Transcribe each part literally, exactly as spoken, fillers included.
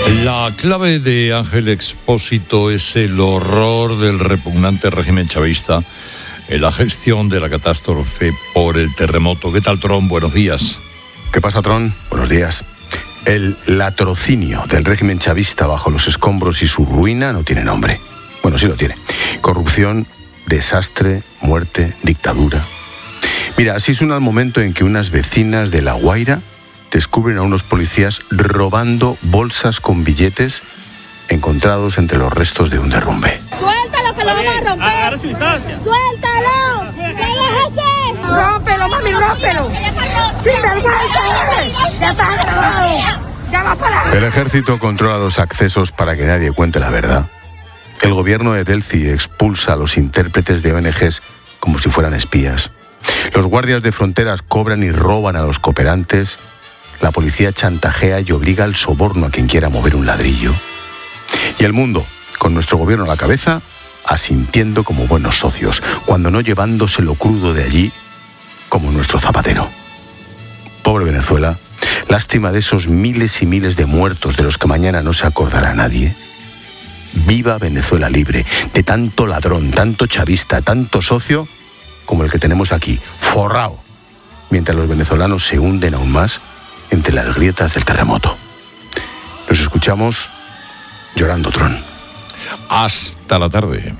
La clave de Ángel Expósito es el horror del repugnante régimen chavista en la gestión de la catástrofe por el terremoto. ¿Qué tal, Tron? Buenos días. ¿Qué pasa, Tron? Buenos días. El latrocinio del régimen chavista bajo los escombros y su ruina no tiene nombre. Bueno, sí lo tiene. Corrupción, desastre, muerte, dictadura. Mira, así suena el momento en que unas vecinas de La Guaira descubren a unos policías robando bolsas con billetes encontrados entre los restos de un derrumbe. ¡Suéltalo, que lo vamos a romper! ¡Agarra su distancia! ¡Suéltalo! ¡Relájese! ¡Rómpelo, mami, rómpelo! ¡Sin vergüenza! ¡Ya está grabado! ¡Ya va para! El ejército controla los accesos para que nadie cuente la verdad. El gobierno de Delci expulsa a los intérpretes de O N Ges como si fueran espías. Los guardias de fronteras cobran y roban a los cooperantes. La policía chantajea y obliga al soborno a quien quiera mover un ladrillo. Y el mundo, con nuestro gobierno a la cabeza, asintiendo como buenos socios, cuando no llevándose lo crudo de allí, como nuestro Zapatero. Pobre Venezuela, lástima de esos miles y miles de muertos de los que mañana no se acordará nadie. Viva Venezuela libre, de tanto ladrón, tanto chavista, tanto socio, como el que tenemos aquí, forrao, mientras los venezolanos se hunden aún más entre las grietas del terremoto. Nos escuchamos llorando, Tron. Hasta la tarde.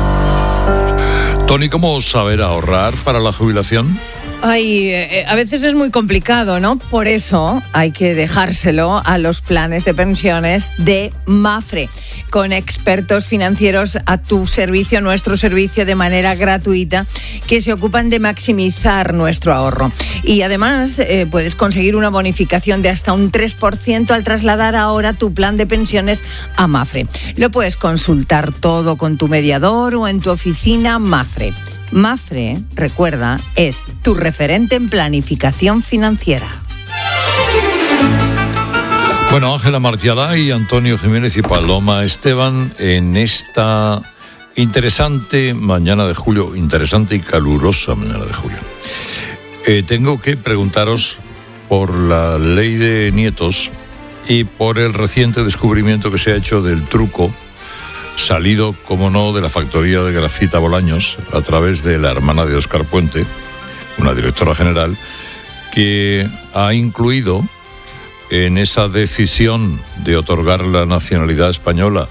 Tony, ¿cómo saber ahorrar para la jubilación? Ay, eh, a veces es muy complicado, ¿no? Por eso hay que dejárselo a los planes de pensiones de Mapfre, con expertos financieros a tu servicio, nuestro servicio, de manera gratuita, que se ocupan de maximizar nuestro ahorro. Y además eh, puedes conseguir una bonificación de hasta un tres por ciento al trasladar ahora tu plan de pensiones a Mapfre. Lo puedes consultar todo con tu mediador o en tu oficina Mapfre. Mapfre, recuerda, es tu referente en planificación financiera. Bueno, Ángela Martialay, Antonio Jiménez y Paloma Esteban en esta interesante mañana de julio, interesante y calurosa mañana de julio. Eh, tengo que preguntaros por la ley de nietos y por el reciente descubrimiento que se ha hecho del truco salido, como no, de la factoría de Gracita Bolaños, a través de la hermana de Óscar Puente, una directora general, que ha incluido en esa decisión de otorgar la nacionalidad española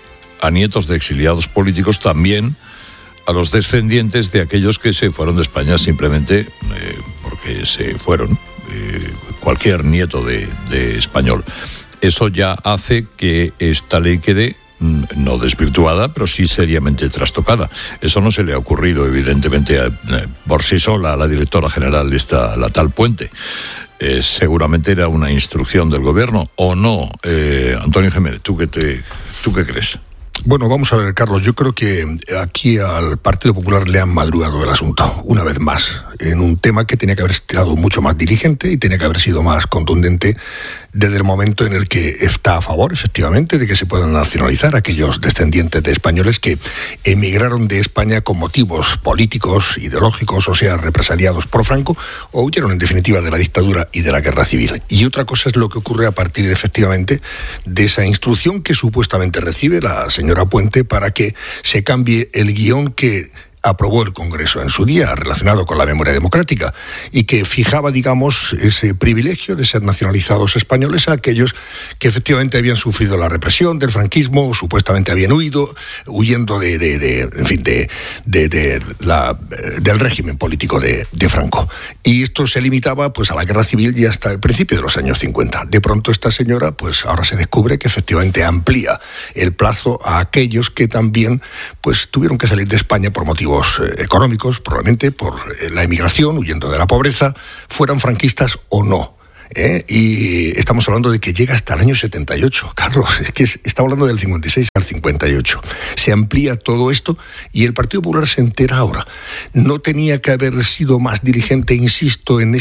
a nietos de exiliados políticos también a los descendientes de aquellos que se fueron de España simplemente eh, porque se fueron, eh, cualquier nieto de, de español. Eso ya hace que esta ley quede no desvirtuada, pero sí seriamente trastocada. Eso no se le ha ocurrido, evidentemente, a, eh, por sí sola a la directora general de esta, la tal Puente. Eh, seguramente era una instrucción del gobierno, ¿o no? Eh, Antonio Jiménez, ¿tú qué, te, ¿tú qué crees? Bueno, vamos a ver, Carlos, yo creo que aquí al Partido Popular le han madrugado el asunto, una vez más, en un tema que tenía que haber estado mucho más diligente y tenía que haber sido más contundente desde el momento en el que está a favor, efectivamente, de que se puedan nacionalizar aquellos descendientes de españoles que emigraron de España con motivos políticos, ideológicos, o sea, represaliados por Franco, o huyeron, en definitiva, de la dictadura y de la guerra civil. Y otra cosa es lo que ocurre a partir, de, efectivamente, de esa instrucción que supuestamente recibe la señora Puente para que se cambie el guión que aprobó el Congreso en su día, relacionado con la memoria democrática, y que fijaba, digamos, ese privilegio de ser nacionalizados españoles a aquellos que efectivamente habían sufrido la represión del franquismo, o supuestamente habían huido, huyendo de, de, de en fin, de, de, de la, del régimen político de, de Franco. Y esto se limitaba, pues, a la guerra civil y hasta el principio de los años cincuenta. De pronto esta señora, pues, ahora se descubre que efectivamente amplía el plazo a aquellos que también, pues, tuvieron que salir de España por motivos económicos, probablemente por la emigración, huyendo de la pobreza, fueran franquistas o no. ¿Eh? Y estamos hablando de que llega hasta el año setenta y ocho, Carlos, es que estamos hablando del cincuenta y seis al cincuenta y ocho. Se amplía todo esto y el Partido Popular se entera ahora. No tenía que haber sido más dirigente, insisto, en esta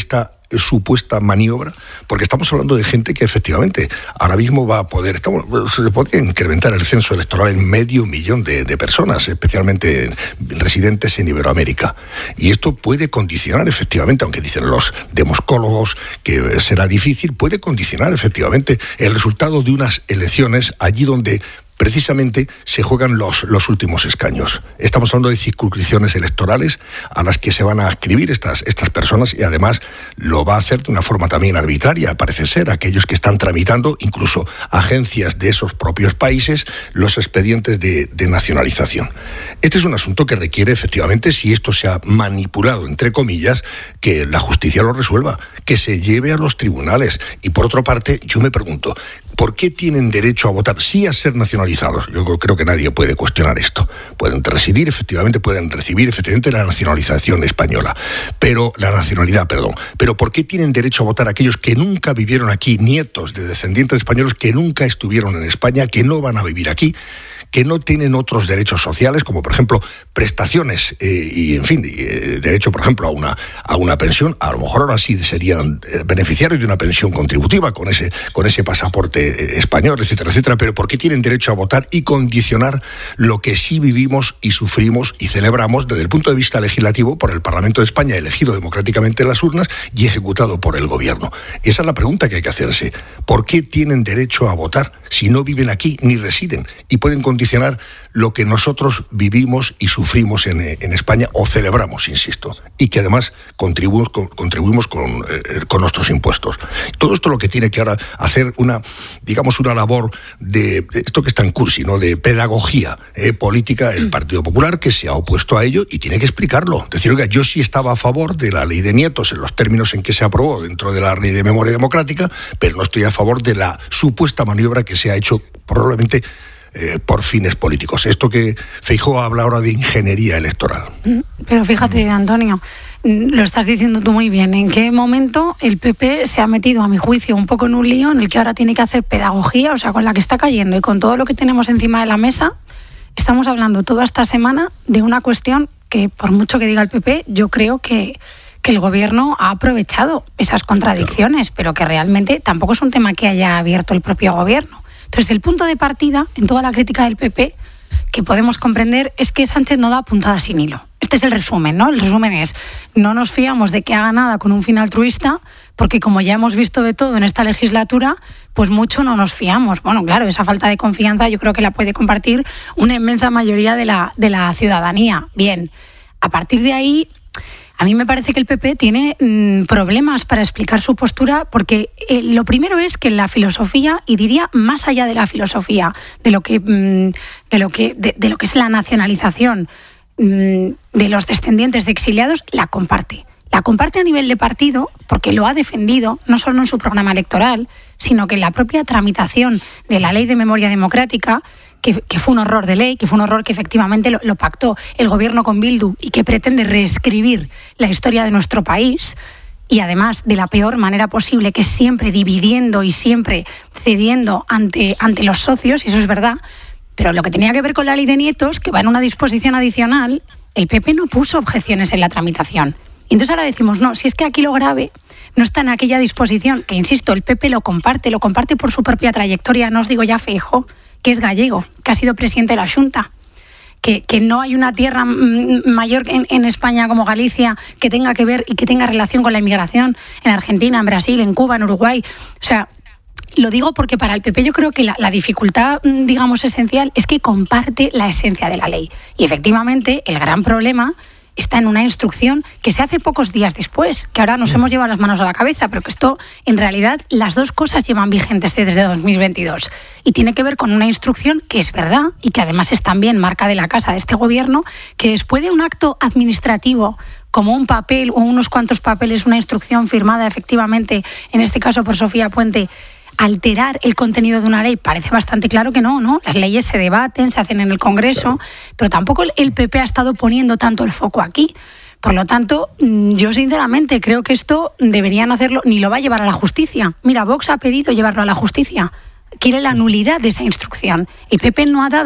supuesta maniobra, porque estamos hablando de gente que efectivamente ahora mismo va a poder, estamos, se podría incrementar el censo electoral en medio millón de, de personas, especialmente residentes en Iberoamérica. Y esto puede condicionar efectivamente, aunque dicen los demoscólogos que será difícil, puede condicionar efectivamente el resultado de unas elecciones allí donde precisamente se juegan los, los últimos escaños. Estamos hablando de circunscripciones electorales a las que se van a adscribir estas, estas personas, y además lo va a hacer de una forma también arbitraria, parece ser, aquellos que están tramitando, incluso agencias de esos propios países, los expedientes de, de nacionalización. Este es un asunto que requiere efectivamente, si esto se ha manipulado, entre comillas, que la justicia lo resuelva, que se lleve a los tribunales. Y por otra parte, yo me pregunto, ¿por qué tienen derecho a votar? Sí a ser nacionalizados. Yo creo que nadie puede cuestionar esto. Pueden residir, efectivamente, pueden recibir efectivamente la nacionalización española, pero la nacionalidad, perdón. Pero ¿por qué tienen derecho a votar aquellos que nunca vivieron aquí, nietos de descendientes españoles que nunca estuvieron en España, que no van a vivir aquí, que no tienen otros derechos sociales, como por ejemplo prestaciones eh, y, en fin, eh, derecho, por ejemplo, a una, a una pensión? A lo mejor ahora sí serían beneficiarios de una pensión contributiva con ese, con ese pasaporte español, etcétera, etcétera. Pero ¿por qué tienen derecho a votar y condicionar lo que sí vivimos y sufrimos y celebramos desde el punto de vista legislativo por el Parlamento de España, elegido democráticamente en las urnas y ejecutado por el gobierno? Esa es la pregunta que hay que hacerse. ¿Por qué tienen derecho a votar si no viven aquí ni residen y pueden condicionar lo que nosotros vivimos y sufrimos en, en España, o celebramos, insisto, y que además contribuimos con, contribuimos con, eh, con nuestros impuestos? Todo esto lo que tiene que ahora hacer una, digamos, una labor de, de esto que está en cursi, ¿no?, de pedagogía eh, política, el Partido Popular, que se ha opuesto a ello y tiene que explicarlo. Decir, oiga, yo sí estaba a favor de la ley de nietos en los términos en que se aprobó dentro de la ley de memoria democrática, pero no estoy a favor de la supuesta maniobra que se ha hecho probablemente Eh, por fines políticos. Esto que Feijóo habla ahora de ingeniería electoral. Pero fíjate, Antonio, lo estás diciendo tú muy bien. ¿En qué momento el P P se ha metido, a mi juicio, un poco en un lío en el que ahora tiene que hacer pedagogía, o sea, con la que está cayendo y con todo lo que tenemos encima de la mesa? Estamos hablando toda esta semana de una cuestión que, por mucho que diga el P P, yo creo que que el gobierno ha aprovechado esas contradicciones, pero que realmente tampoco es un tema que haya abierto el propio gobierno. Entonces, el punto de partida en toda la crítica del P P que podemos comprender es que Sánchez no da puntada sin hilo. Este es el resumen, ¿no? El resumen es, no nos fiamos de que haga nada con un fin altruista, porque como ya hemos visto de todo en esta legislatura, pues mucho no nos fiamos. Bueno, claro, esa falta de confianza yo creo que la puede compartir una inmensa mayoría de la, de la ciudadanía. Bien, a partir de ahí, a mí me parece que el P P tiene mmm, problemas para explicar su postura, porque eh, lo primero es que la filosofía, y diría más allá de la filosofía, de lo que, mmm, de lo que, de, de lo que es la nacionalización mmm, de los descendientes de exiliados, la comparte. La comparte a nivel de partido, porque lo ha defendido, no solo en su programa electoral, sino que en la propia tramitación de la Ley de Memoria Democrática, que, que fue un horror de ley, que fue un horror que efectivamente lo, lo pactó el gobierno con Bildu y que pretende reescribir la historia de nuestro país, y además de la peor manera posible, que es siempre dividiendo y siempre cediendo ante, ante los socios, y eso es verdad. Pero lo que tenía que ver con la ley de nietos, que va en una disposición adicional, el P P no puso objeciones en la tramitación. Y entonces ahora decimos, no, si es que aquí lo grave no está en aquella disposición, que insisto, el P P lo comparte, lo comparte por su propia trayectoria, no os digo ya Feijóo, que es gallego, que ha sido presidente de la Xunta, que, que no hay una tierra mayor en, en España como Galicia que tenga que ver y que tenga relación con la inmigración en Argentina, en Brasil, en Cuba, en Uruguay. O sea, lo digo porque para el P P yo creo que la, la dificultad, digamos, esencial es que comparte la esencia de la ley. Y efectivamente el gran problema está en una instrucción que se hace pocos días después, que ahora nos hemos llevado las manos a la cabeza, pero que esto, en realidad, las dos cosas llevan vigentes desde dos mil veintidós. Y tiene que ver con una instrucción que es verdad y que además es también marca de la casa de este gobierno, que después de un acto administrativo como un papel o unos cuantos papeles, una instrucción firmada efectivamente, en este caso por Sofía Puente, alterar el contenido de una ley, parece bastante claro que no, ¿no? Las leyes se debaten, se hacen en el Congreso, claro, pero tampoco el P P ha estado poniendo tanto el foco aquí. Por lo tanto, yo sinceramente creo que esto deberían hacerlo, ni lo va a llevar a la justicia. Mira, Vox ha pedido llevarlo a la justicia, quiere la nulidad de esa instrucción. El P P no ha dado